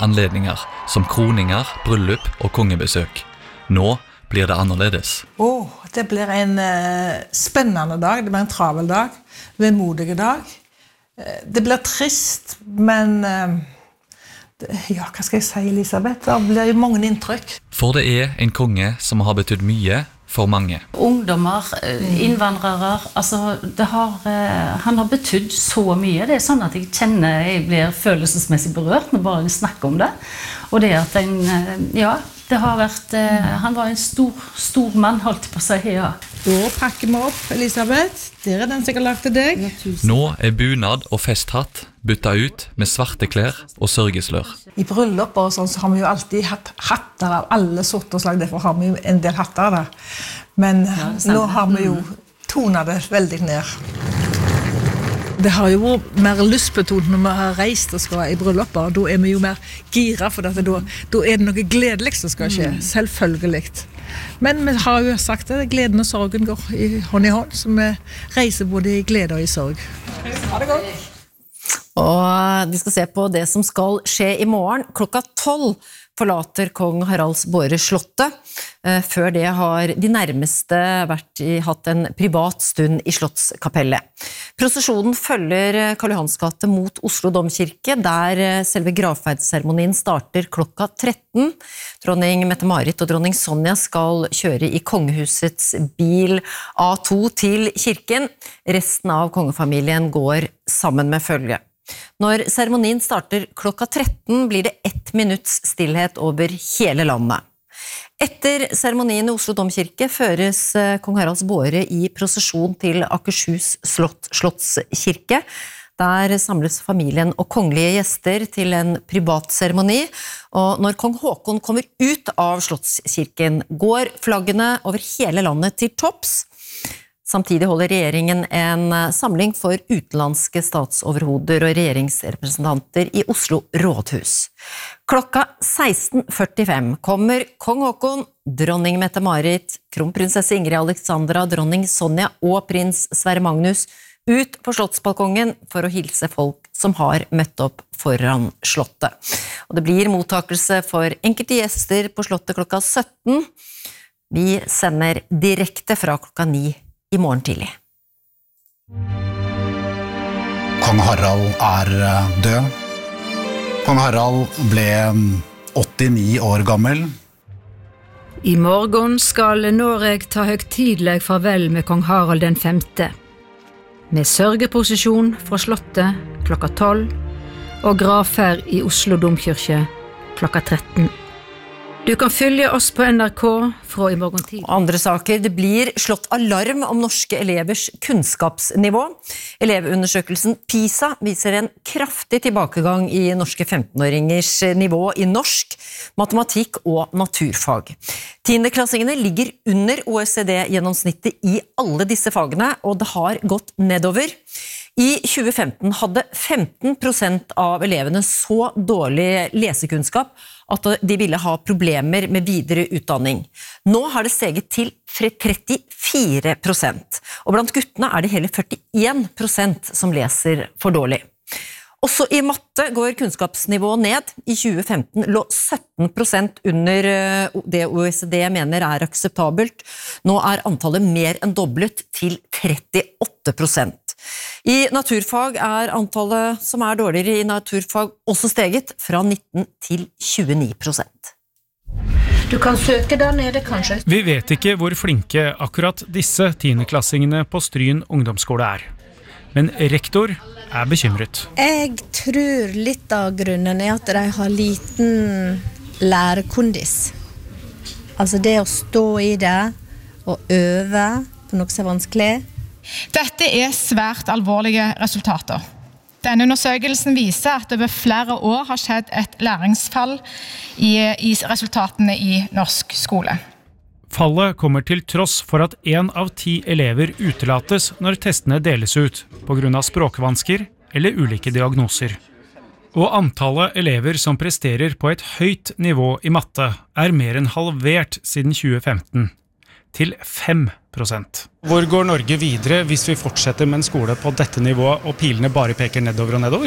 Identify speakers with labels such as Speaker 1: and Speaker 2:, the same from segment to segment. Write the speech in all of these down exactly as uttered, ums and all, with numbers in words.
Speaker 1: anledninger, som kroninger, bryllup og kongebesøk. Nå blir det annerledes.
Speaker 2: Åh, det blir en uh, spennende dag, det blir en travel dag, vemodige dag. Uh, det blir trist, men... Uh, Ja, hva skal jeg si, Elisabeth? Det blir jo mange inntrykk.
Speaker 1: For det er en konge som har betydd mye for mange.
Speaker 3: Ungdommer, innvandrere, altså det har, han har betydd så mye. Det er sånn at jeg kjenner, jeg blir følelsesmessig berørt når bare jeg snakker om det. Og det at en, ja, det har vært, han var en stor, stor mann, holdt på å si, ja.
Speaker 2: Da pakker vi opp, Elisabeth. Der er den som jeg har lagt til deg.
Speaker 1: Nå er bunad og festhatt bytta ut med svarte klær og sørgeslør.
Speaker 2: I bryllup og sånn så har vi jo alltid hatt hatter av alle sorter slag, derfor har vi jo en del hatter der. Men ja, nå har vi jo tonet det veldig ned. Det har jo vært mer lystbetont når vi har reist og skal i brylluper, og da er vi jo mer gira, for dette, da, da er det noe gledelig som skal skje, selvfølgelig. Men vi har jo sagt det, gleden og sorgen går i hånd i hånd, så vi reiser både i glede og i sorg. Ha det godt!
Speaker 4: Og vi skal se på det som skal skje i morgen. Klokka tolv forlater kong Haralds Båre slottet. Før det har de nærmeste vært i, hatt en privat stund i Slottskapellet. Prosesjonen følger Karl Johans gate mot Oslo Domkirke, der selve gravferdsseremonien starter klokka tretten. Dronning Mette-Marit og dronning Sonja skal kjøre i kongehusets bil A to til kirken. Resten av kongefamilien går sammen med følge. Når seremonien starter klokka tretten, blir det ett minutts stillhet over hele landet. Etter seremonien i Oslo Domkirke føres kong Haralds Båre i prosesjon til Akershus slott, slottskirke. Der samles familien og kongelige gjester til en privat seremoni, og når kong Håkon kommer ut av slottskirken, går flaggene over hele landet til topps. Samtidig holder regjeringen en samling for utenlandske statsoverhoder og regjeringsrepresentanter i Oslo rådhus. Klokka seksten førtifem kommer kong Håkon, dronning Mette-Marit, kronprinsesse Ingrid Alexandra, dronning Sonja og prins Sverre Magnus ut på slottsbalkongen for å hilse folk som har møtt opp foran slottet. Og det blir mottakelse for enkelte gjester på slottet klokka sytten. Vi sender direkte fra klokka ni i morgen tidlig.
Speaker 5: Kong Harald er død. Kong Harald ble åttini år gammel.
Speaker 6: I morgen skal Noreg ta høgtidleg farvel med kong Harald den femte. Med sørgeprosesjon fra slottet klokka tolv og gravferd i Oslo Domkirke klokka tretten. Du kan følge oss på N R K fra i morgen tid.
Speaker 4: Andre saker, det blir slått alarm om norske elevers kunnskapsnivå. Elevundersøkelsen PISA viser en kraftig tilbakegang i norske femtenåringers nivå i norsk, matematikk og naturfag. Tiendeklassingene ligger under O E C D-gjennomsnittet i alle disse fagene, og det har gått nedover. I tjue femten hadde femten prosent av elevene så dårlig lesekunnskap at de ville ha problemer med videre utdanning. Nå har det steget til trettifire prosent, og blant guttene er det hele førtien prosent som leser for dårlig. Også i matte går kunnskapsnivået ned. I tjue femten lå sytten prosent under det O E C D mener er akseptabelt. Nå er antallet mer enn doblet til trettiåtte prosent. I naturfag er antallet som er dårligere i naturfag også steget fra nitten til tjueni prosent.
Speaker 6: Du kan søke der nede, kanskje.
Speaker 7: Vi vet ikke hvor flinke akkurat disse tiendeklassingene på Stryn ungdomsskole er. Men rektor er bekymret.
Speaker 8: Jeg tror litt av grunnen er at de har liten lærekondis. Altså det å stå i det og øve på noe som er vanskelig.
Speaker 9: Dette er svært alvorlige resultater. Denne undersøkelsen viser at det over flere år har skjedd et læringsfall i, i resultatene i norsk skole.
Speaker 7: Fallet kommer til tross for at en av ti elever utelates når testene deles ut, på grunn av språkvansker eller ulike diagnoser. Og antallet elever som presterer på et høyt nivå i matte er mer enn halvert siden tjue femten, til fem prosent. Hvor går Norge videre hvis vi fortsetter med en skole på dette nivået og pilene bare peker nedover og nedover?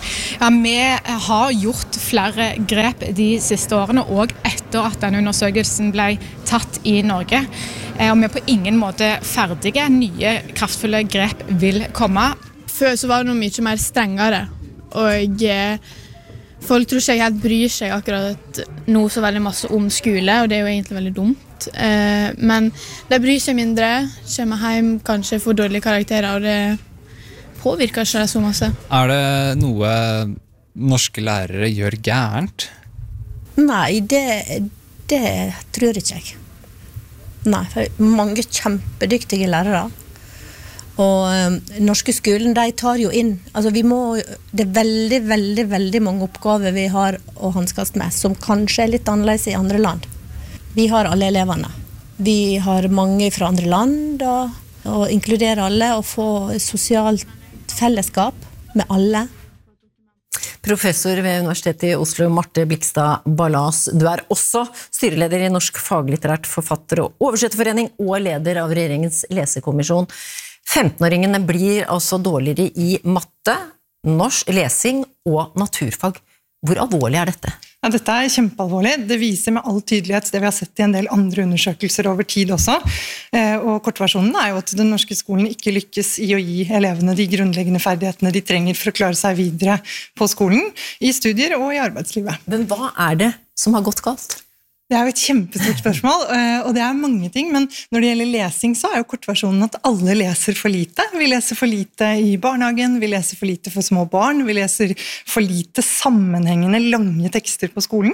Speaker 9: Ja, vi har gjort flere grep de siste årene, og etter at denne undersøkelsen ble tatt i Norge. Og vi er på ingen måte ferdige. Nye, kraftfulle grep vil komme.
Speaker 10: Før så var det noe mye mer strengere, og folk tror ikke jeg helt bryr seg akkurat nå så veldig masse om skole, og det er jo egentlig veldig dumt. Men de bryr seg mindre, kommer hjem, kanskje får dårlige karakterer, og det påvirker ikke det så masse.
Speaker 11: Er det noe norske lærere gjør gærent?
Speaker 8: Nei, det, det tror ikke jeg. Nei, for mange kjempedyktige lærere. Og um, norske skolen, de tar jo inn, altså vi må, det er veldig, veldig, veldig mange oppgaver vi har å hanskast med, som kanskje er litt annerledes i andre land. Vi har alle eleverne. Vi har mange fra andre land, og, og inkludere alle, og få sosialt fellesskap med alle.
Speaker 4: Professor ved Universitetet i Oslo, Marte Blikstad Ballas, du er også styreleder i Norsk faglitterært forfatter- og oversetterforening, og leder av regjeringens lesekommisjon. femtenåringene blir altså dårligere i matte, norsk, lesing og naturfag. Hvor alvorlig er dette?
Speaker 12: Ja, dette er kjempealvorlig. Det viser med all tydelighet det vi har sett i en del andre undersøkelser over tid også. Og kortversjonen er jo at den norske skolen ikke lykkes i å gi elevene de grunnleggende ferdighetene de trenger for å klare seg videre på skolen, i studier og i arbeidslivet.
Speaker 4: Men hva er det som har gått galt?
Speaker 12: Det er jo et kjempestort spørsmål, og det er mange ting, men når det gjelder lesing så er jo kortversjonen at alle leser for lite. Vi leser for lite i barnehagen, vi leser for lite for små barn, vi leser for lite sammenhengende lange tekster på skolen,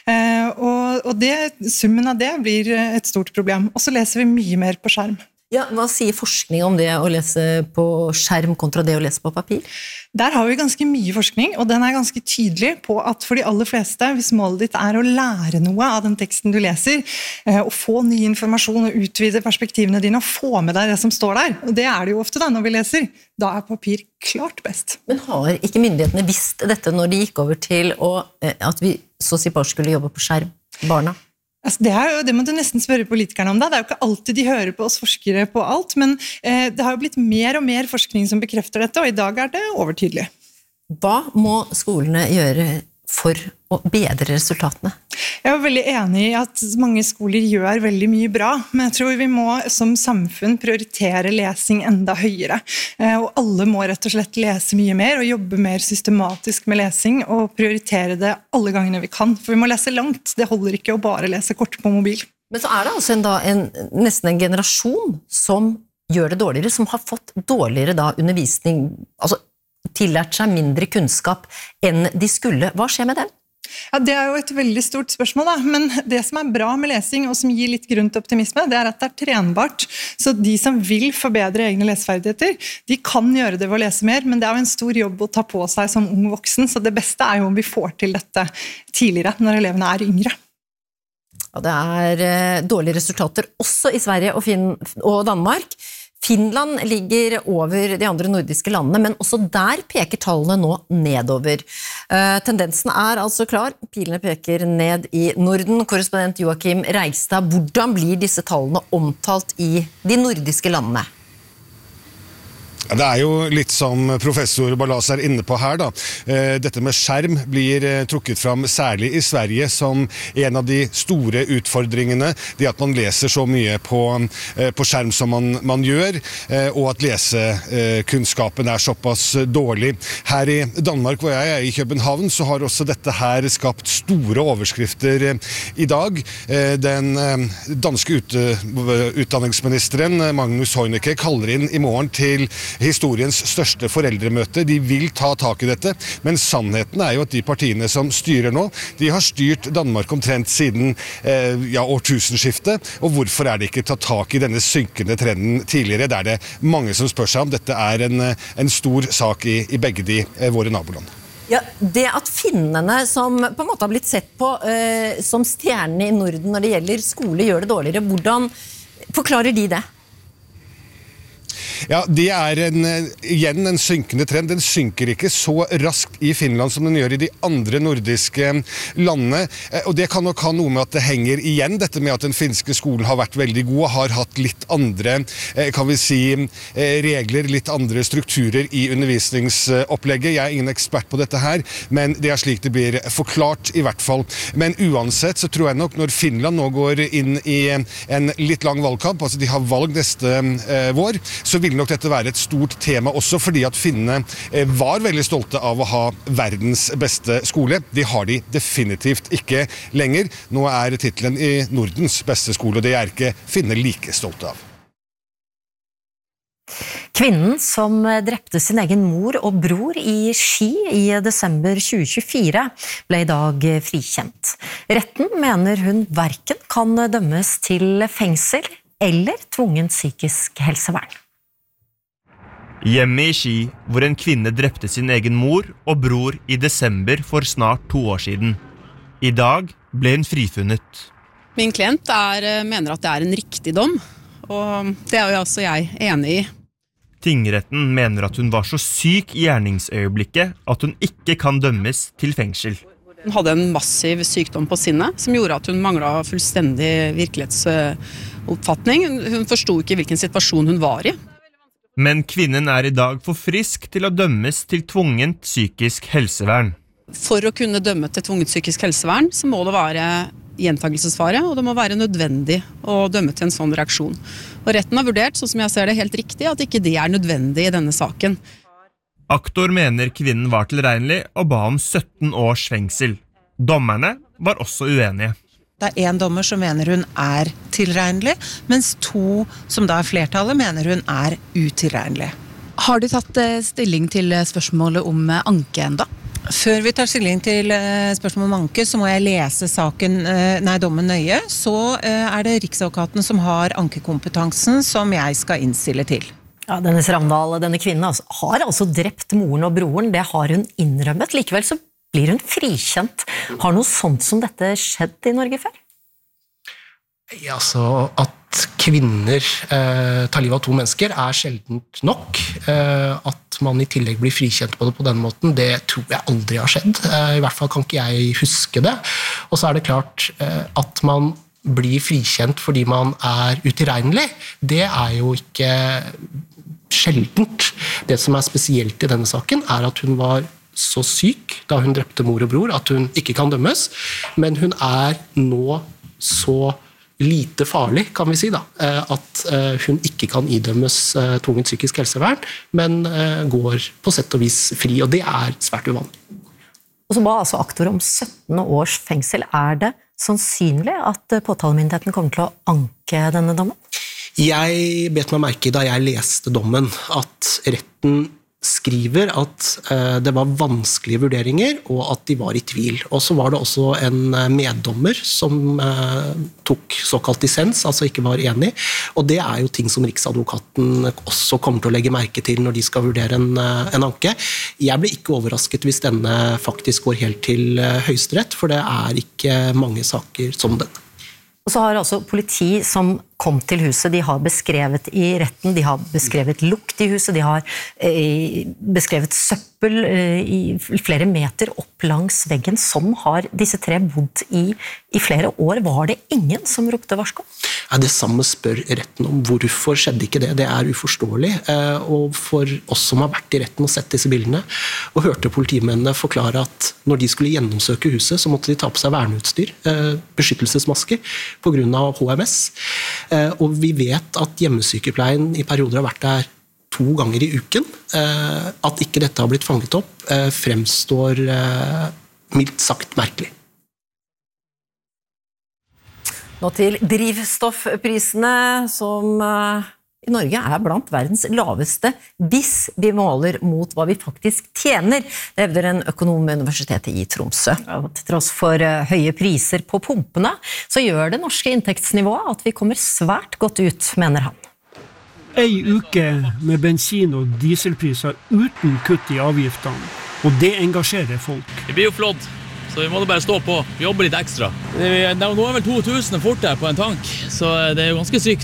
Speaker 12: og det, summen av det blir et stort problem. Og så leser vi mye mer på skjerm.
Speaker 4: Ja, hva sier forskning om det å lese på skjerm kontra det å lese på papir?
Speaker 12: Der har vi ganske mye forskning, og den er ganske tydelig på at for de aller fleste, hvis målet ditt er å lære noe av den teksten du leser, og få ny informasjon og utvide perspektivene dine og få med deg det som står der, og det er det jo ofte da når vi leser, da er papir klart best.
Speaker 4: Men har ikke myndighetene visst dette når de gikk over til å, at vi så å si bare skulle jobbe på skjerm, barna?
Speaker 12: Altså det, er jo, det må du nesten spørre politikerne om da. Det er jo ikke alltid de hører på oss forskere på alt, men eh, det har jo blitt mer og mer forskning som bekrefter dette, og i dag er det overtydelig.
Speaker 4: Hva må skolene gjøre for å bedre resultatene?
Speaker 12: Jeg er veldig enig i at mange skoler gjør veldig mye bra, men jeg tror vi må som samfunn prioritere lesing enda høyere. Og alle må rett og slett lese mye mer og jobbe mer systematisk med lesing og prioritere det alle gangene vi kan. For vi må lese langt, det holder ikke å bare lese kort på mobil.
Speaker 4: Men så er det altså en, da, en, nesten en generasjon som gjør det dårligere, som har fått dårligere da, undervisning, altså tillært seg mindre kunnskap enn de skulle. Hva skjer med dem?
Speaker 12: Ja, det er jo et veldig stort spørsmål da, men det som er bra med lesing og som gir litt grunn til optimisme, det er at det er trenbart. Så de som vil forbedre egne leseferdigheter, de kan gjøre det ved å lese mer, men det er jo en stor jobb å ta på seg som ung voksen, så det beste er jo om vi får til dette tidligere når elevene er yngre.
Speaker 4: Ja, det er eh, dårlige resultater også i Sverige og, Finn og Danmark. Finland ligger over de andre nordiske landene, men også der peker tallene nå nedover. Uh, tendensen er altså klar, pilene peker ned i Norden. Korrespondent Joakim Reigstad, hvordan blir disse tallene omtalt i de nordiske landene?
Speaker 13: Det er jo litt som professor Ballas er inne på her da. Dette med skjerm blir trukket fram særlig i Sverige som en av de store utfordringene. Det at man leser så mye på, på skjerm som man, man gjør, og at lesekunnskapen er såpass dårlig. Her i Danmark, hvor jeg er i København, så har også dette her skapt store overskrifter i dag. Den danske ut, utdanningsministeren Magnus Heunicke kaller inn i morgen til historiens største foreldremøte. De vil ta tak i dette, men sannheten er jo at de partiene som styrer nå, de har styrt Danmark omtrent siden eh, ja, årtusenskiftet, og hvorfor er det ikke tatt tak i denne synkende trenden tidligere? Det er det mange som spør seg om. Dette er en, en stor sak i, i begge de eh, våre naboland.
Speaker 4: Ja, det at finnene som på en måte har blitt sett på eh, som stjernene i Norden når det gjelder skole, gjør det dårligere, hvordan forklarer de det?
Speaker 13: Ja, det er en, igjen en synkende trend. Den synker ikke så raskt i Finland som den gjør i de andre nordiske landene. Og det kan nok ha noe med at det henger igjen, dette med at den finske skolen har vært veldig god og har hatt litt andre, kan vi si, regler, litt andre strukturer i undervisningsopplegget. Jeg er ingen ekspert på dette her, men det er slik det blir forklart i hvert fall. Men uansett så tror jeg nok når Finland nå går inn i en litt lang valgkamp, altså de har valg neste eh, vår, så vil nok dette være et stort tema også, fordi at finnene eh, var veldig stolte av å ha verdens beste skole. Det har de definitivt ikke lenger. Nå er titlen i Nordens beste skole, og det er ikke finner like stolte av.
Speaker 4: Kvinnen som drepte sin egen mor og bror i Ski i desember tjue tjuefire ble i dag frikjent. Retten mener hun hverken kan dømmes til fengsel eller tvungent psykisk helsevern.
Speaker 14: Hjemme i Ski, hvor en kvinne drepte sin egen mor og bror i desember for snart to år siden. I dag ble hun frifunnet.
Speaker 15: Min klient er, mener at det er en riktig dom, og det er jo også jeg enig i.
Speaker 14: Tingretten mener at hun var så syk i gjerningsøyeblikket at hun ikke kan dømmes til fengsel.
Speaker 15: Hun hadde en massiv sykdom på sinnet, som gjorde at hun manglet fullstendig virkelighetsoppfatning. Hun forstod ikke hvilken situasjon hun var i.
Speaker 14: Men kvinnen er i dag for frisk til å dømmes til tvungent psykisk helsevern.
Speaker 15: For å kunne dømme til tvungent psykisk helsevern, så må det være gjentagelsesfare, og det må være nødvendig å dømme til en sånn reaksjon. Og retten har vurdert, sånn som jeg ser det, helt riktig, at ikke det er nødvendig i denne saken.
Speaker 14: Aktor mener kvinnen var tilregnelig og ba om sytten års fengsel. Dommerne var også uenige.
Speaker 16: Det er en dommer som mener hun er tilregnelig, mens to som da er flertallet mener hun er utilregnelig.
Speaker 17: Har du tatt stilling til spørsmålet om anke enda?
Speaker 16: Før vi tar stilling til spørsmål om anke, så må jeg lese saken, nei, dommen nøye. Så er det Riksadvokaten som har ankekompetansen som jeg skal innstille til.
Speaker 4: Ja, Dennis Ravndal, denne kvinnen altså, har altså drept moren og broren. Det har hun innrømmet. Likevel så blir hun frikjent. Har noe sånt som dette skjedd i Norge før?
Speaker 18: Ja, altså at kvinner eh, tar livet av to mennesker er sjeldent nok. Eh, at man i tillegg blir frikjent på det på den måten, det tror jeg aldri har skjedd. Eh, I hvert fall kan ikke jeg huske det. Og så er det klart eh, at man blir frikjent fordi man er utilregnelig. Det er jo ikke sjeldent. Det som er spesielt i denne saken er at hun var så syk da hun drepte mor og bror at hun ikke kan dømmes, men hun er nå så lite farlig, kan vi si da, at hun ikke kan idømmes tvungent psykisk helsevern, men går på sett og vis fri, og det er svært uvanlig.
Speaker 4: Og så ba altså aktor om sytten års fengsel. Er det sannsynlig at påtalemyndigheten kommer til å anke denne dommen?
Speaker 18: Jeg bet meg merke da jeg leste dommen at retten skriver at eh, det var vanskelige vurderinger og at de var i tvil. Og så var det også en meddommer som eh, tok såkalt dissens, altså ikke var enig. Og det er jo ting som Riksadvokaten også kommer til å legge merke til når de skal vurdere en, en anke. Jeg blir ikke overrasket hvis denne faktisk går helt til Høyesterett, for det er ikke mange saker som denne.
Speaker 4: Og så har altså politi som kom til huset, de har beskrevet i retten, de har beskrevet lukt i huset, de har eh, beskrevet søppel eh, i flere meter opp langs veggen. Sånn har disse tre bodd i, i flere år. Var det ingen som ropte varsko?
Speaker 18: Ja, det samme spør retten om. Hvorfor skjedde ikke det? Det er uforståelig. Eh, og for oss som har vært i retten og sett disse bildene, og hørte politimennene forklare at når de skulle gjennomsøke huset, så måtte de ta på seg verneutstyr, eh, beskyttelsesmasker, på grunn av H M S. Og vi vet at hjemmesykepleien i perioder har vært der to ganger i uken. At ikke dette har blitt fanget opp, fremstår mildt sagt merkelig.
Speaker 4: Nå til drivstoffprisene, som i Norge er blant verdens laveste hvis vi måler mot hva vi faktisk tjener. Det hevder en økonom ved Universitetet i Tromsø. Til tross for høye priser på pumpene, så gjør det norske inntektsnivået at vi kommer svært godt ut, mener han.
Speaker 19: Ei uke med bensin- og dieselpriser uten kutt i avgiftene, og det engasjerer folk.
Speaker 20: Det blir jo flott, så vi må bare stå på, jobbe litt ekstra. Det er, nå er vel to tusen fort der på en tank, så det er jo ganske sykt.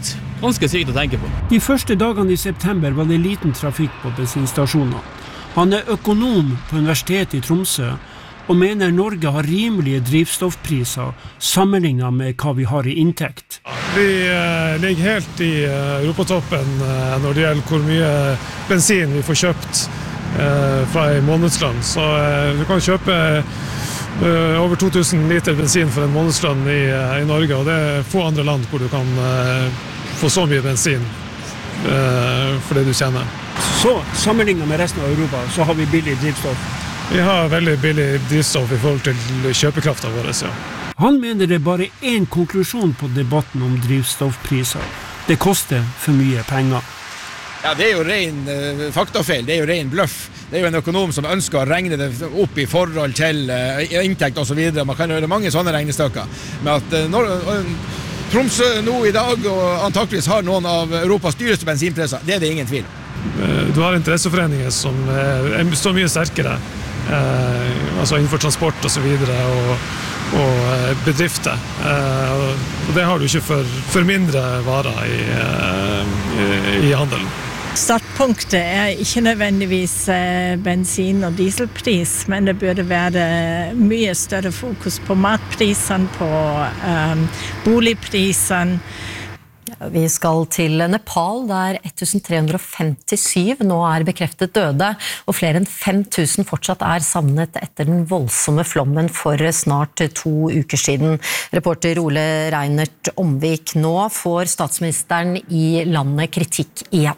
Speaker 20: ganske sykt å tenke på.
Speaker 19: De første dagene i september var det liten trafikk på bensinstasjonene. Han er økonom på Universitetet i Tromsø, og mener Norge har rimelige drivstoffpriser sammenlignet med hva vi har i inntekt.
Speaker 21: Vi eh, ligger helt i eh, europatoppen eh, når det gjelder hvor mye bensin vi får kjøpt eh, fra en månedslønn. Så eh, du kan kjøpe eh, over to tusen liter bensin for en månedslønn i, eh, i Norge, og det er få andre land hvor du kan eh, få så mye bensin eh, for det du tjener.
Speaker 19: Så sammenlignet med resten av Europa så har vi billig drivstoff.
Speaker 21: Vi har veldig billig drivstoff i forhold til kjøpekraften vår, ja.
Speaker 19: Han mener det er bare en konklusjon på debatten om drivstoffpriser. Det koster for mye penger.
Speaker 22: Ja, det er jo ren uh, faktafeil, det er jo ren bløff. Det er jo en økonom som ønsker å regne det opp i forhold til uh, inntekt og så videre. Man kan gjøre mange sånne regnestykker. Men at uh, når, uh, Tromsø nå i dag og antakeligvis har noen av Europas dyreste bensinpriser, det er det ingen tvil.
Speaker 21: Du har interesseforeninger som uh, står mye sterkere. Eh, altså innenfor transport og så videre og, og eh, bedrifter eh, og det har du ikke for, for mindre varer i, eh, i, i handelen.
Speaker 2: Startpunktet er ikke nødvendigvis eh, bensin- og dieselpris, men det burde være mye større fokus på matprisene, på eh, boligprisene.
Speaker 4: Vi skal til Nepal, der tretten femtisyv nå er bekreftet døde, og flere enn fem tusen fortsatt er savnet etter den voldsomme flommen for snart to uker siden. Reporter Ole Reinert Omvik, nå får statsministeren i landet kritikk igjen.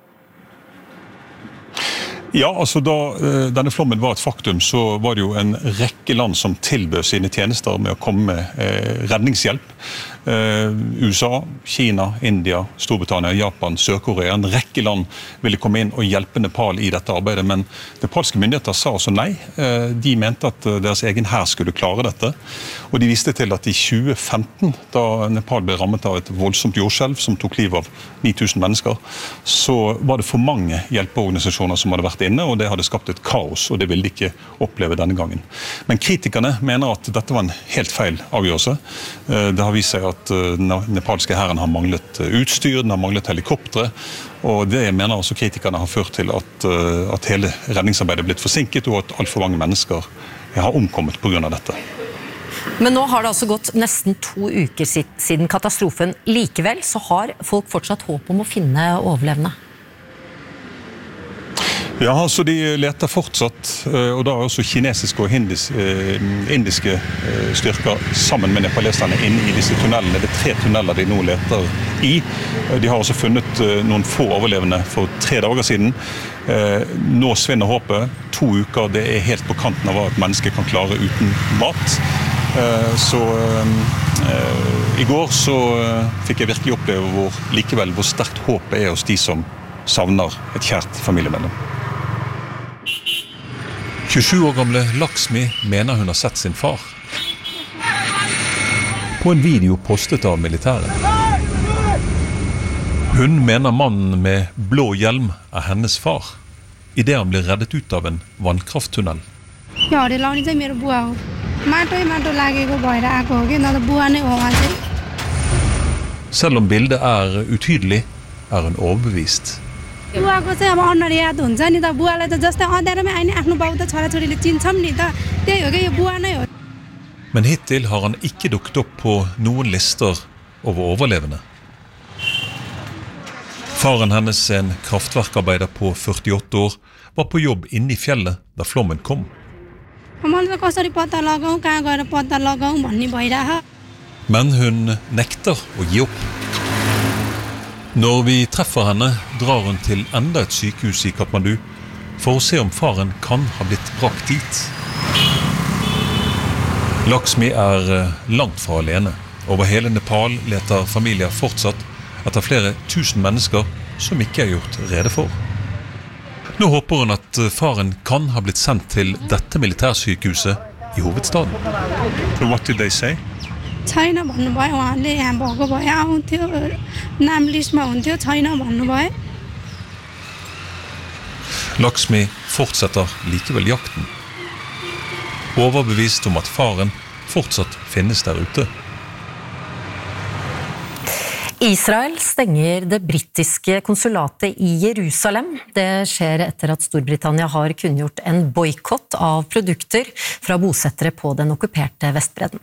Speaker 23: Ja, altså da denne flommen var et faktum, så var det jo en rekke land som tilbød sine tjenester med å komme med eh, redningshjelp. Eh, U S A, Kina, India, Storbritannia, Japan, Sør-Korea. En rekke land ville komme inn og hjelpe Nepal i dette arbeidet, men nepalske myndigheter sa altså nei. Eh, de mente at deres egen hær skulle klare dette, og de viste til at i tjue femten, da Nepal ble rammet av et voldsomt jordskjelv som tok liv av ni tusen mennesker, så var det for mange hjelpeorganisasjoner som hadde vært inne, og det hadde skapt et kaos, og det ville de ikke oppleve denne gangen. Men kritikerne mener at dette var en helt feil avgjørelse. Det har vist seg at den nepalske hæren har manglet utstyr, den har manglet helikoptre, og det mener også kritikerne har ført til at, at hele redningsarbeidet er blitt forsinket, og at alt for mange mennesker har omkommet på grunn av dette.
Speaker 4: Men nå har det altså gått nesten to uker siden katastrofen. Likevel så har folk fortsatt håp om å finne overlevende.
Speaker 23: Ja, altså de leter fortsatt, og da er også kinesiske og hindis, indiske styrker sammen med nepaleserne inne i disse tunnelene. Det er tre tunneler de nå leter i. De har også funnet noen få overlevende for tre dager siden. Nå svinner håpet. To uker, det er helt på kanten av hva et menneske kan klare uten mat. Så i går så fikk jeg virkelig oppleve hvor, likevel hvor sterkt håpet er hos de som savner et kjært familiemedlem.
Speaker 1: tjuesju år gamle Laksmi mener hun har sett sin far. På en video postet av militæret. Hun mener mannen med blå hjelm er hennes far, i det han blir reddet ut av en vannkrafttunnel.
Speaker 24: Ja, det lager seg mer bua. Mato i mato लागेको भएर आएको हो कि न त बुवा नै हो अझै.
Speaker 1: Selv om bildet er utydelig, er hun overbevist.
Speaker 24: बुवाको चाहिँ अब अनुहार याद हुन्छ नि त बुवालाई त जस्तै अँध्यारोमै आइने आफ्नो बाउ त छोराछोरीले चिन्छौँ नि त त्यही हो कि यो बुवा नै हो.
Speaker 1: Men hittil har han ikke dukket opp på noen lister over overlevende. Faren hennes, en kraftverkarbeider på førtiåtte år, var på jobb inne i fjellet da flommen kom.
Speaker 24: मैले त कसरी पत्ता लगाऊ कहाँ गएर पत्ता लगाऊ भन्ने भइरह.
Speaker 1: Men hun nekter å gi opp. Når vi treffer henne, drar hun til enda et sykehus i Kathmandu for å se om faren kan ha blitt brakt dit. Laksmi er langt fra alene. Over hele Nepal leter familier fortsatt etter flere tusen mennesker som ikke er gjort rede for. Nå håper hun at faren kan ha blitt sendt til dette militærsykehuset i hovedstaden. So what did they say?
Speaker 24: छैन भन्नुभयो उहाँले यहाँ भएको भए आउँथ्यो नाम लिस्टमा हुन्थ्यो छैन भन्नुभयो.
Speaker 1: Laksmi fortsetter likevel jakten. Overbevist om at faren fortsatt finnes der ute.
Speaker 4: Israel stenger det brittiske konsulatet i Jerusalem. Det skjer etter at Storbritannia har kunngjort en boykott av produkter fra bosettere på den okkuperte Vestbredden.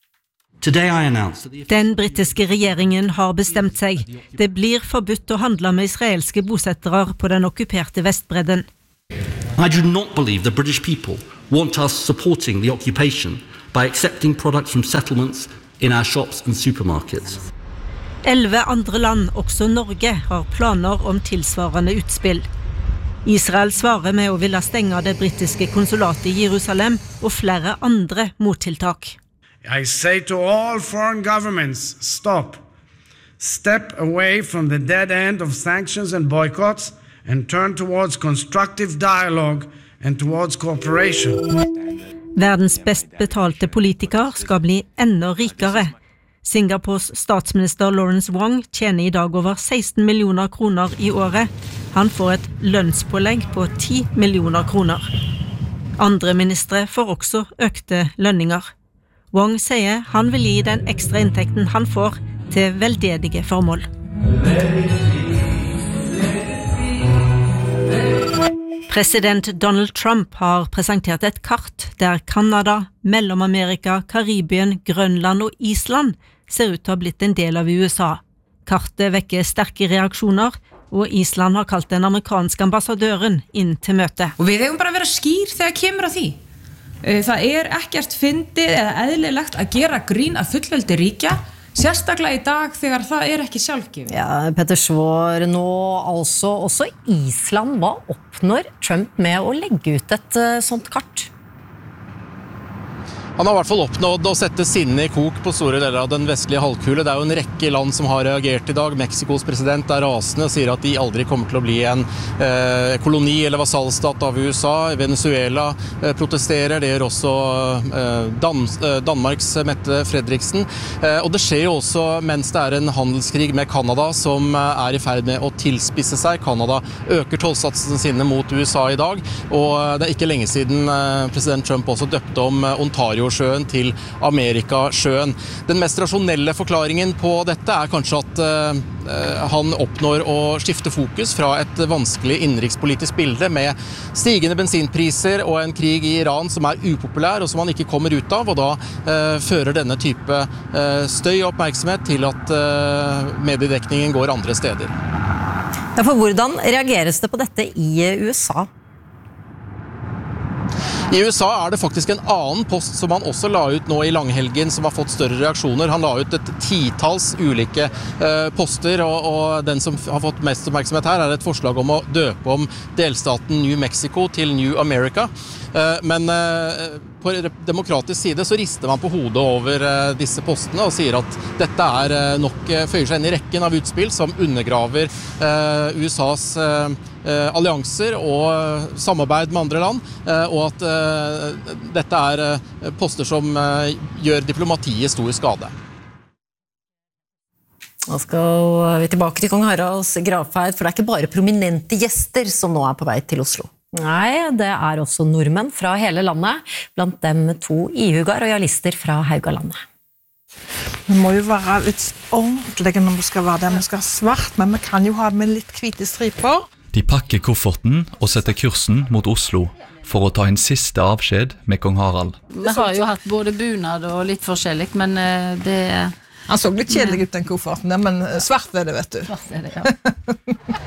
Speaker 3: Den britiske regjeringen har bestemt seg. Det blir forbudt å handle med israelske bosettere på den okkuperte Vestbredden.
Speaker 5: I do not believe the British people want us supporting the occupation by accepting products from settlements in our shops and supermarkets.
Speaker 3: Elleve andre land, også Norge, har planer om tilsvarende utspill. Israel svarer med å ville stenge det britiske konsulatet i Jerusalem og flere andre mottiltak.
Speaker 6: I say to all foreign governments, stop. Step away from the dead end of sanctions and boycotts and turn towards constructive dialogue and towards cooperation.
Speaker 3: Verdens best betalte politiker skal bli enda rikere. Singapores statsminister Lawrence Wong tjener i dag over seksten millioner kroner i året. Han får et lønnspålegg på ti millioner kroner. Andre ministre får også økte lønninger. Wong sier han vil gi den ekstra inntekten han får til veldedige formål. President Donald Trump har presentert et kart der Kanada, Mellom-Amerika, Karibien, Grønland og Island ser ut til å ha blitt en del av U S A. Kartet vekker sterke reaksjoner, og Island har kalt den amerikanske ambassadøren inn til møte.
Speaker 7: Og við eigum bara að vera skýr þegar kemur að því. Það er ekkert fyndið eða eðlilegt að gera grín að fullveldi ríkja, sérstaklega í dag þegar það er ekki sjálfgefið.
Speaker 4: Ja, Petter Svår, nå altså også Island, hva oppnår Trump med å legge ut et uh, sånt kart?
Speaker 25: Han har i hvert fall oppnådd å sette sinne i kok på store deler av den vestlige halvkule. Det er jo en rekke land som har reagert i dag. Mexikos president er rasende og sier at de aldri kommer til å bli en eh, koloni eller vasallstat av U S A. Venezuela eh, protesterer, det gjør også eh, Dan eh, Danmarks Mette Fredriksen. Eh, og det skjer jo også mens det er en handelskrig med Kanada som eh, er i ferd med å tilspisse seg. Kanada øker tollsatsene sine mot U S A i dag, og det er ikke lenge siden eh, president Trump også døpte om eh, Ontario sjøen til Amerikasjøen. Den mest rasjonelle forklaringen på dette er kanskje at uh, han oppnår å skifte fokus fra et vanskelig innenrikspolitisk bilde med stigende bensinpriser og en krig i Iran som er upopulær og som han ikke kommer ut av, og da uh, fører denne type uh, støy og oppmerksomhet til at uh, mediedekningen går andre steder.
Speaker 4: Ja, for hvordan reageres det på dette i U S A?
Speaker 25: I U S A er det faktisk en annen post som han også la ut nå i langhelgen som har fått større reaksjoner. Han la ut et titalls ulike eh, poster, og, og den som har fått mest oppmerksomhet her er et forslag om å døpe om delstaten New Mexico til New America. Eh, men eh, på demokratisk side så rister man på hodet over eh, disse postene og sier at dette er eh, nok eh, føyer seg inn i rekken av utspill som undergraver eh, U S A's eh, allianser og samarbeid med andre land, og at uh, dette er uh, poster som uh, gjør diplomatiet stor skade.
Speaker 4: Nå skal vi tilbake til kong Haralds gravferd, for det er ikke bare prominente gjester som nå er på vei til Oslo. Nei, det er også nordmenn fra hele landet, blant dem to ihuga royalister fra Haugalandet.
Speaker 2: Vi må jo være litt ordentlige når vi skal være der. Vi skal ha svart, men vi kan jo ha med litt hvite striper.
Speaker 26: De pakker kofferten og setter kursen mot Oslo for å ta en siste avskjed med kong Harald.
Speaker 17: Vi har jo hatt både bunad og litt forskjellig, men det...
Speaker 2: Han så litt kjedelig ut den kofferten, men svart er det, vet du.
Speaker 17: Svart er det, ja.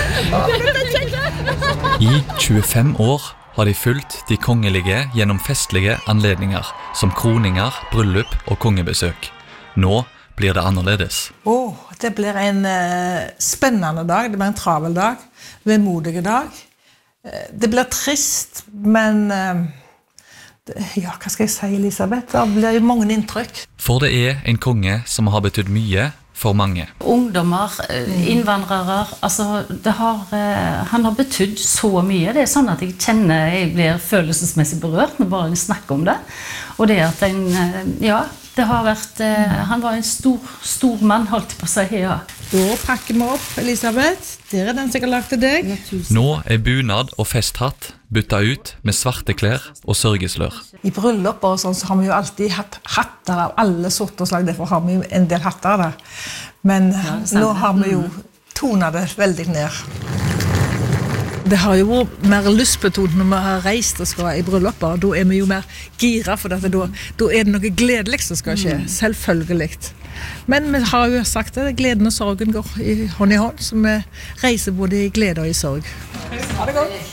Speaker 26: I tjuefem år har de fulgt de kongelige gjennom festlige anledninger, som kroninger, bryllup og kongebesøk. Nå blir det annerledes.
Speaker 2: Åh, oh, det blir en uh, spennende dag, det blir en travel dag, vemodige dag. Uh, det blir trist, men uh, det, ja, hva skal jeg si, Elisabeth? Det blir jo mange inntrykk.
Speaker 26: For det er en konge som har betydd mye for mange.
Speaker 17: Ungdommer, innvandrere, altså det har, han har betydd så mye. Det er sånn at jeg kjenner, jeg blir følelsesmessig berørt når bare jeg snakker om det. Og det at en, ja, det har vært, eh, han var en stor, stor mann, holdt på å si, ja.
Speaker 2: Da pakker vi opp, Elisabeth. Der er den som jeg har lagt til deg.
Speaker 26: Nå er bunad og festhatt bytta ut med svarte klær og sørgeslør.
Speaker 2: I bryllup og sånn, så har vi jo alltid hatt hatter av alle sorter slag, derfor har vi jo en del hatter der. Men
Speaker 17: Ja, det stemmer.
Speaker 2: nå har vi jo tonet det veldig ned. Det har jo vært mer lystbetont når vi har reist og skal i brylluper. Da er vi jo mer gira, for dette, da, da er det noe gledelig som skal skje, selvfølgelig. Men vi har jo sagt det, gleden og sorgen går i hånd i hånd, så vi reiser både i glede og i sorg. Ha det godt!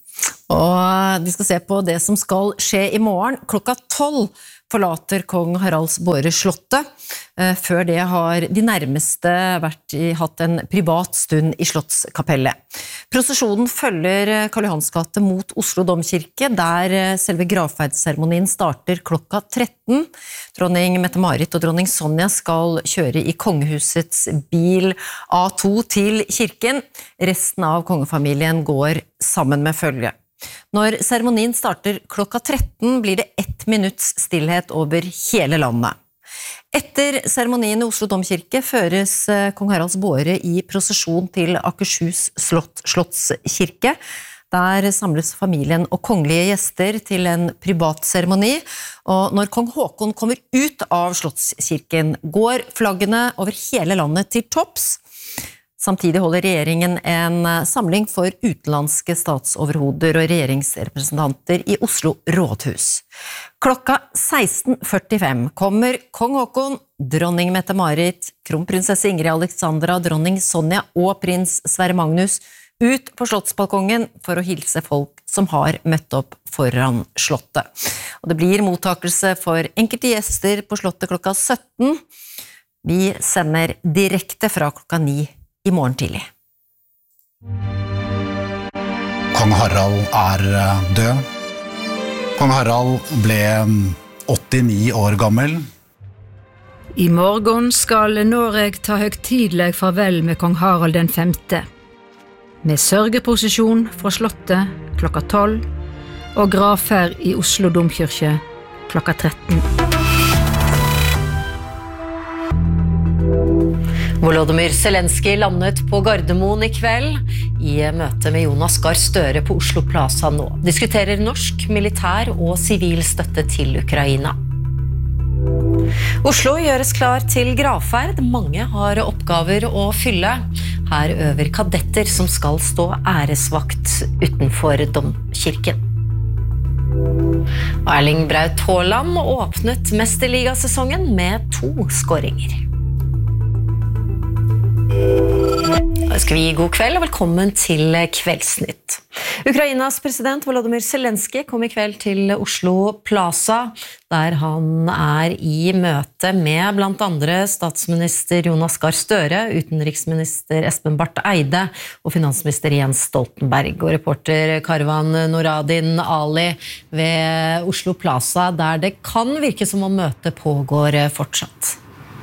Speaker 4: Og de skal se på det som skal skje i morgen. Klokka tolv forlater kong Haralds Båre slottet. Før det har de nærmeste vært i, hatt en privat stund i Slottskapellet. Prosesjonen følger Karl Johans gate mot Oslo domkirke, der selve gravferdsseremonien starter klokka tretten. Dronning Mette-Marit og dronning Sonja skal kjøre i kongehusets bil A to til kirken. Resten av kongefamilien går sammen med følge. Når seremonien starter klokka tretten, blir det ett minutts stillhet over hele landet. Etter seremonien i Oslo domkirke føres kong Haralds Båre i prosesjon til Akershus slott, slottskirke. Der samles familien og kongelige gjester til en privat seremoni, og når kong Håkon kommer ut av slottskirken, går flaggene over hele landet til topps. Samtidig holder regjeringen en samling for utenlandske statsoverhoder og regjeringsrepresentanter i Oslo rådhus. Klokka seksten førtifem kommer kong Håkon, dronning Mette-Marit, kronprinsesse Ingrid Alexandra, dronning Sonja og prins Sverre Magnus ut på slottsbalkongen for å hilse folk som har møtt opp foran slottet. Og det blir mottakelse for enkelte gjester på slottet klokka sytten. Vi sender direkte fra klokka ni i morgen tidlig.
Speaker 8: Kong Harald er død. Kong Harald ble åttini år gammel.
Speaker 9: I morgen skal Noreg ta høgtidleg farvel med kong Harald den femte. Med sørgeprosesjon fra slottet klokka tolv og gravferd i Oslo domkirke klokka tretten.
Speaker 4: Volodymyr Zelenskyj landet på Gardermoen i kveld. I møte med Jonas Gahr Støre på Oslo Plaza nå diskuterer norsk militær og sivil støtte til Ukraina. Oslo gjøres klar til gravferd. Mange har oppgaver å fylle. Her øver kadetter som skal stå æresvakt utenfor domkirken. Erling Braut Haaland åpnet mesterligasesongen med to skåringer. Da skal vi gi god kveld og velkommen til Kveldsnytt. Ukrainas president Volodymyr Zelenskyj kom i kveld til Oslo Plaza, der han er i møte med blant andre statsminister Jonas Gahr Støre, utenriksminister Espen Barth Eide og finansminister Jens Stoltenberg. Og reporter Karvan Noradin Ali ved Oslo Plaza, der det kan virke som om møtet pågår fortsatt.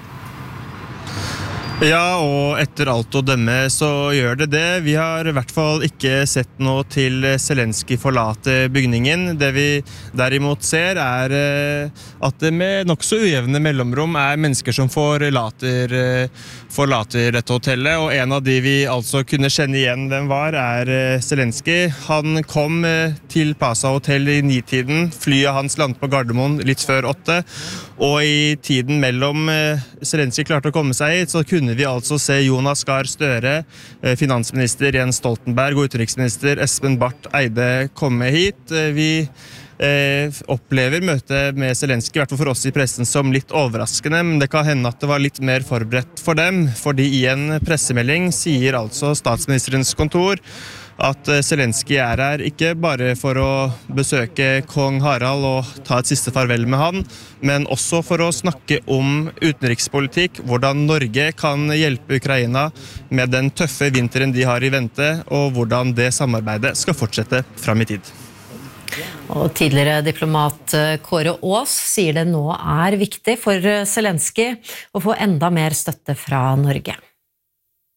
Speaker 14: Ja, og etter alt å dømme så gjør det det. Vi har i hvert fall ikke sett noe til Zelenskyj forlate bygningen. Det vi derimot ser er at det med nok så ujevne mellomrom er mennesker som forlater, forlater dette hotellet, og en av de vi altså kunne kjenne igjen hvem var, er Zelenskyj. Han kom til Plaza Hotel i nitiden, flyet hans landet på Gardermoen litt før åtte, og i tiden mellom Zelenskyj klarte å komme seg hit, så kunne vi altså se Jonas Gahr Støre, finansminister Jens Stoltenberg og utenriksminister Espen Barth Eide komme hit. Vi eh, opplever møtet med Zelenskyj, i hvert fall for oss i pressen, som litt overraskende, men det kan hende at det var litt mer forberedt for dem, fordi i en pressemelding sier altså statsministerens kontor at Zelenskyj er her ikke bare for å besøke kong Harald og ta et siste farvel med han, men også for å snakke om utenrikspolitikk, hvordan Norge kan hjelpe Ukraina med den tøffe vinteren de har i vente, og hvordan det samarbeidet skal fortsette fram i tid.
Speaker 4: Og tidligere diplomat Kåre Aas sier det nå er viktig for Zelenskyj å få enda mer støtte fra Norge.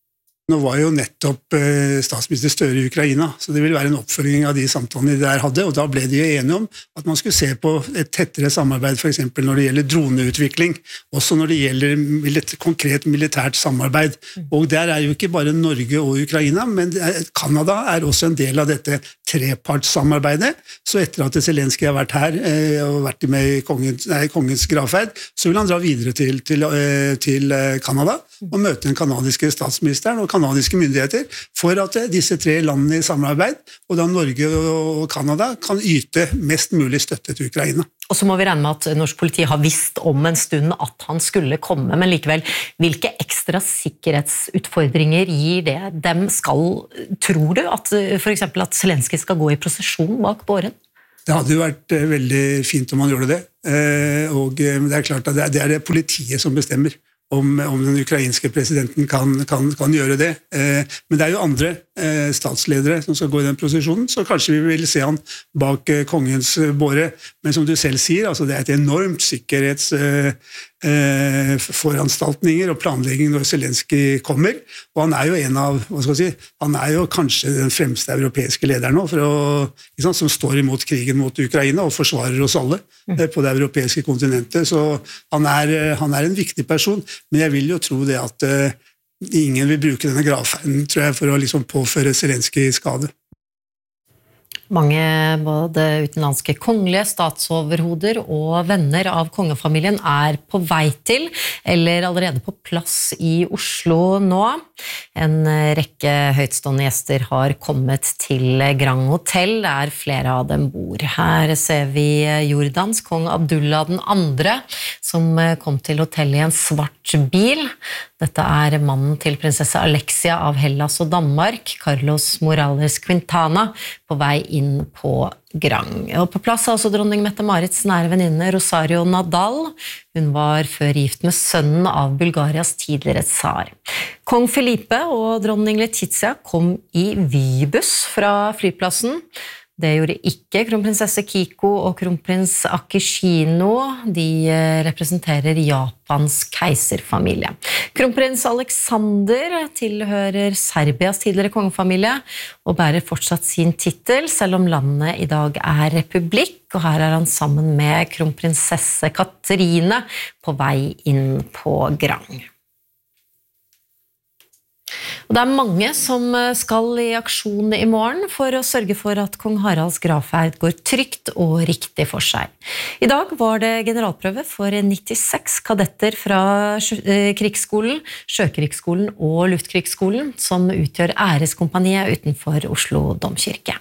Speaker 10: Nå var jo nettopp eh, statsminister Støre i Ukraina, så det ville være en oppfølging av de samtalene de der hadde, og da ble de jo enige om at man skulle se på et tettere samarbeid, for eksempel når det gjelder droneutvikling, også når det gjelder milita- konkret militært samarbeid. Og der er jo ikke bare Norge og Ukraina, men Kanada er også en del av dette trepartssamarbeidet, så etter at Zelenskyj har vært her eh, og vært med i kongens, nei, kongens gravferd, så vil han dra videre til, til, eh, til Kanada og møte den kanadiske statsministeren og kanadiske myndigheter for at disse tre landene i samarbeid, og da Norge og Kanada, kan yte mest mulig støtte til Ukraina.
Speaker 4: Og så må vi regne med at norsk politi har visst om en stund at han skulle komme, men likevel, hvilke ekstra sikkerhetsutfordringer gir det dem? Skal, tror du at for eksempel at Zelenskyj skal gå i prosesjon bak båren?
Speaker 10: Det hadde jo vært veldig fint om han gjorde det, og det er klart at det er det politiet som bestemmer. Om, om den ukrainske presidenten kan, kan, kan gjøre det. Eh, men det er jo andre eh, statsledere som skal gå i den prosesjonen, så kanskje vi vil se han bak eh, kongens båre. Men som du selv sier, altså det er et enormt sikkerhets eh, eh, foranstaltninger og planlegging når Zelenskyj kommer. Og han er jo en av, hva skal jeg si, han er jo kanskje den fremste europeiske lederen nå, for å, ikke sant, som står imot krigen mot Ukraina og forsvarer oss alle eh, på det europeiske kontinentet. Så han er, han er en viktig person. Men jeg vil jo tro det at uh, ingen vil bruke denne gravferden, tror jeg, for å liksom påføre Zelenskyj skade.
Speaker 4: Mange både utenlandske kongelige, statsoverhoder og venner av kongefamilien er på vei til, eller allerede på plass i Oslo nå. En rekke høytstående gjester har kommet til Grand Hotel, der flere av dem bor. Her ser vi Jordans kong Abdullah den andre, som kom til hotellet i en svart bil. Dette er mannen til prinsesse Alexia av Hellas og Danmark, Carlos Morales Quintana, på vei inn på Grand. Og på plass er også dronning Mette-Marits nære venninne Rosario Nadal. Hun var før gift med sønnen av Bulgarias tidligere tsar. Kong Felipe og dronning Letizia kom i Vybuss fra flyplassen. Det gjorde ikke kronprinsesse Kiko og kronprins Akishino. De representerer Japans keiserfamilie. Kronprins Alexander tilhører Serbias tidligere kongefamilie og bærer fortsatt sin titel, selv om landet i dag er republikk. Og her er han sammen med kronprinsesse Katrine på vei inn på Grand. Og det er mange som skal i aksjon i morgen for å sørge for at kong Haralds gravferd går trygt og riktig for seg. I dag var det generalprøve for nittiseks kadetter fra krigsskolen, Sjøkrigsskolen og Luftkrigsskolen, som utgjør æreskompaniet utenfor Oslo Domkirke.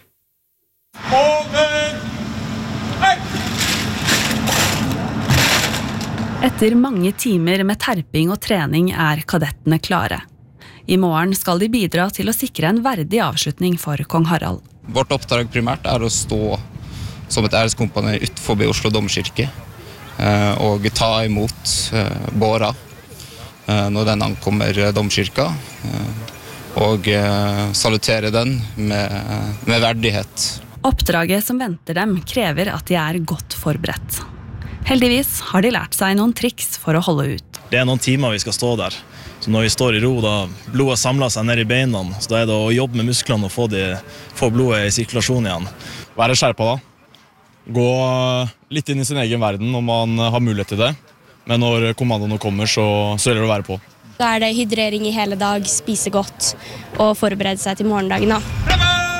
Speaker 11: Etter mange timer med terping og trening er kadettene klare. I morgen skal de bidra til å sikre en verdig avslutning for kong Harald.
Speaker 12: Vårt oppdrag primært er å stå som et æreskompani utenfor Oslo Domkirke og ta imot båra når den ankommer Domkirka og salutere den med, med verdighet.
Speaker 11: Oppdraget som venter dem krever at de er godt forberedt. Heldigvis har de lært seg noen triks for å holde ut.
Speaker 13: Det er noen timer vi skal stå der. Så når vi står i ro, da blodet samler seg ned i beina, så da er det å jobbe med musklene og få, de, få blodet i sirkulasjon igjen.
Speaker 15: Være skjerpa da. Gå litt inn i sin egen verden når man har mulighet til det. Men når kommandoene kommer, så, så gjelder det å være på.
Speaker 16: Da er det hydrering i hele dag, spise godt og forberede seg til morgendagen. Da.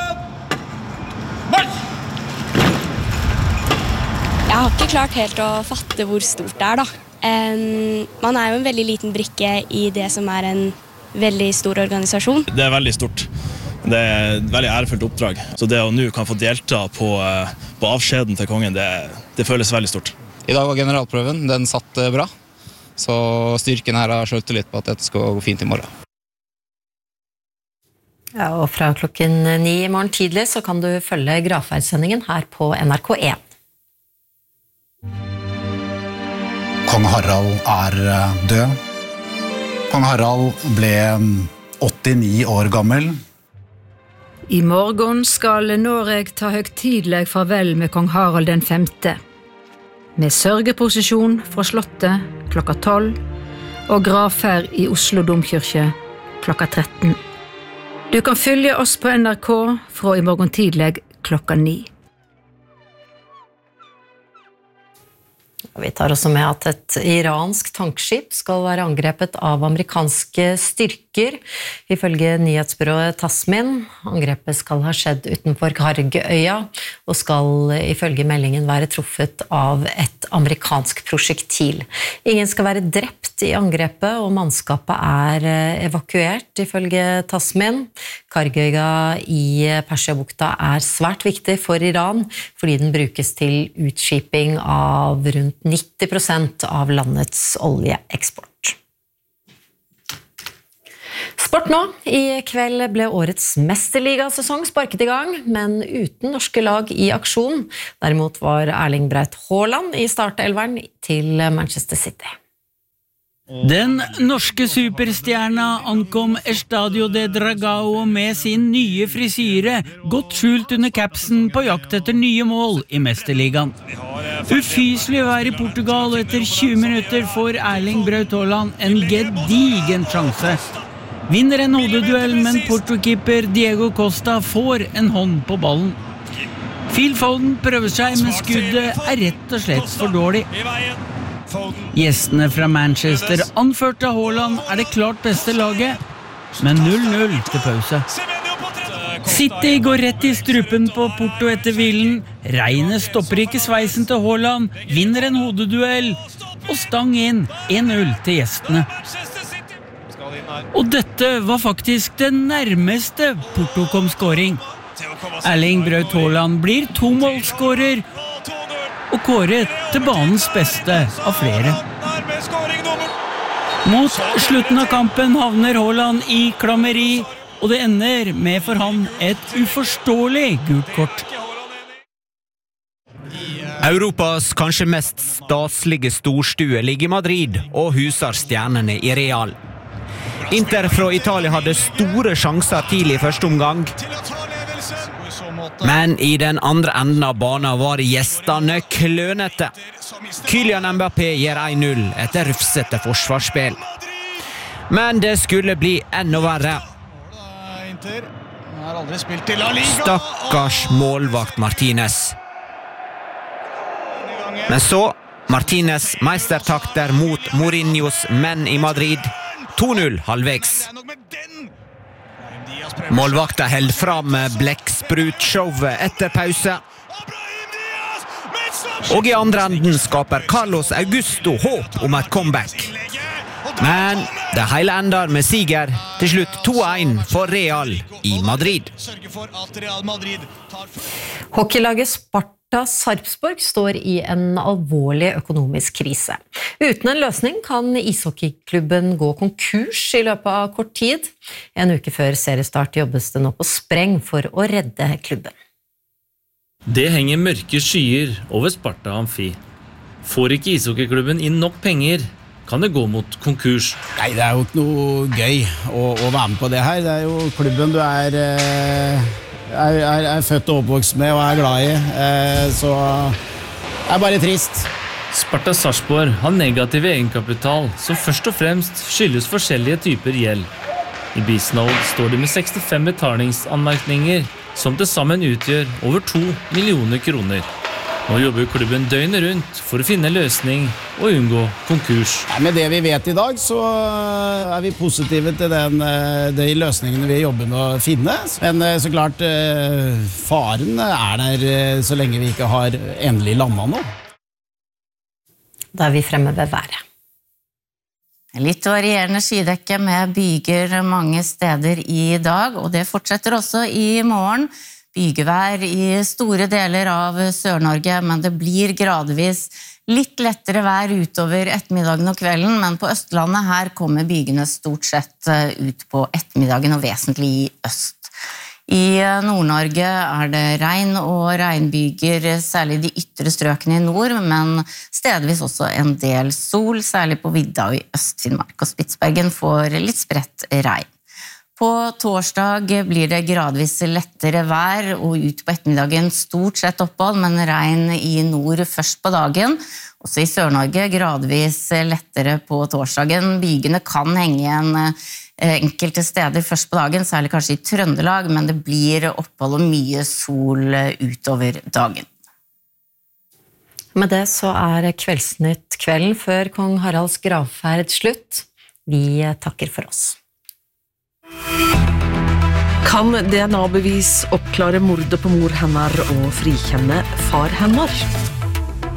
Speaker 16: Jeg har ikke klart helt å fatte hvor stort det er da. Um, man er jo en veldig liten brikke i det som er en veldig stor organisasjon.
Speaker 13: Det er veldig stort. Det er et veldig ærefullt oppdrag. Så det å nå kan få delta på, på avskjeden til kongen, det, det føles veldig stort.
Speaker 12: I dag var generalprøven, den satt bra. Så styrken her har selvtillit på at dette skal gå fint i morgen.
Speaker 4: Ja, og fra klokken ni i morgen tidlig så kan du følge gravferdssendingen her på N R K en.
Speaker 8: Kong Harald er død. Kong Harald ble åttini år gammel.
Speaker 9: I morgen skal Noreg ta høgtidleg farvel med kong Harald den femte. Med sørgeprosesjon fra slottet klokka tolv og gravferd i Oslo Domkirke klokka tretten. Du kan følge oss på N R K fra i morgen tidlig klokka ni.
Speaker 4: Vi tar også med at et iransk tankskip skal være angrepet av amerikanske styrker, ifølge nyhetsbyrået Tasmin. Angrepet skal ha skjedd utenfor Kargøya, og skal ifølge meldingen være truffet av et amerikansk prosjektil. Ingen skal være drept i angrepet, og mannskapet er evakuert, ifølge Tasmin. Kargøya i Persiabukta er svært viktig for Iran, fordi den brukes til utskiping av rundt nitti prosent av landets oljeeksport. Sport nå. I kveld ble årets mesterligasesong sparket i gang, men uten norske lag i aksjon. Derimot var Erling Braut Haaland i startelveren til Manchester City.
Speaker 18: Den norske superstjerna ankom Estadio de Dragao med sin nye frisyre, godt skjult under capsen på jakt etter nye mål i Mesterligaen. Ufyselig vær i Portugal, og etter tjue minutter får Erling Braut Haaland en gedigen sjanse. Vinner en hodeduell, men Porto-keeper Diego Costa får en hånd på ballen. Phil Foden prøver seg, men skuddet er rett og slett for dårlig. Gjestene fra Manchester, anført av Haaland, er det klart beste laget, men null null til pause. City går rett i strupen på Porto etter hvilen. Regnet stopper ikke sveisen til Haaland, vinner en hodeduell og stang inn en null til gjestene. Og dette var faktisk det nærmeste Porto kom scoring. Erling Braut Haaland blir tomålsskårer og kåret til banens beste av flere. Mot slutten av kampen havner Haaland i klammeri, og det ender med for han et uforståelig gult kort.
Speaker 19: Europas kanskje mest statslige storstue ligger i Madrid og huser stjernene i Real. Inter fra Italia hadde store sjanser tidlig i første omgang, men i den andre enden av banen var gjestene klønete. Kylian Mbappé gjør en null etter rufsete forsvarsspill. Men det skulle bli enda verre. Stakkars målvakt Martinez. Men så, Martinez meistertakter mot Mourinhos menn i Madrid. to null halvvegs. Målvakta held fram blekksprutshowet etter pause. Og i andre enden skaper Carlos Augusto håp om et comeback. Men det hele ender med siger, til slutt to en for Real i Madrid.
Speaker 4: Hockeylaget Sparta Sarpsborg står i en alvorlig økonomisk krise. Uten en løsning kan ishockeyklubben gå konkurs i løpet av kort tid. En uke før seriestart jobbes det nå på spreng for å redde klubben.
Speaker 20: Det henger mørke skyer over Sparta Amfi. Får ikke ishockeyklubben inn nok penger, kan det gå mot konkurs.
Speaker 21: Nei, det er jo ikke noe gøy å, å være med på det her. Det er jo klubben du er, er, er, er født og oppvokst med og er glad i, så det er bare trist.
Speaker 20: Sparta Sarpsborg har negativ egenkapital, som først og fremst skyldes forskjellige typer gjeld. I Bisnode står de med sekstifem betalingsanmerkninger, som til sammen utgjør over to millioner kroner. Nå jobber klubben døgnet rundt for å finne en løsning og unngå konkurs.
Speaker 21: Med det vi vet i dag, så er vi positive til den, de løsningene vi jobber med å finne. Men så klart, faren er der så lenge vi ikke har endelig landet nå.
Speaker 4: Da er vi fremme ved været.
Speaker 22: Litt varierende skydekke med byger mange steder i dag, og det fortsetter også i morgen. Bygevær i store deler av Sør-Norge, men det blir gradvis litt lettere vær utover ettermiddagen og kvelden, men på Østlandet her kommer bygene stort sett ut på ettermiddagen og vesentlig i øst. I Nord-Norge er det regn og regnbyger, særlig de ytre strøkene i nord, men stedvis også en del sol, særlig på vidda og i Øst-Finnmark, og Spitsbergen får litt spredt regn. På torsdag blir det gradvis lettere vær, og ut på ettermiddagen stort sett opphold, men regn i nord først på dagen. Også i Sør-Norge gradvis lettere på torsdagen. Bygene kan henge igjen enkelte steder først på dagen, særlig kanskje i Trøndelag, men det blir opphold og mye sol utover dagen.
Speaker 4: Med det så er Kveldsnytt kvelden før kong Haralds gravferd slutt. Vi takker for oss.
Speaker 1: Kan D N A-bevis oppklare mordet på mor hennar og frikjenne far hennar?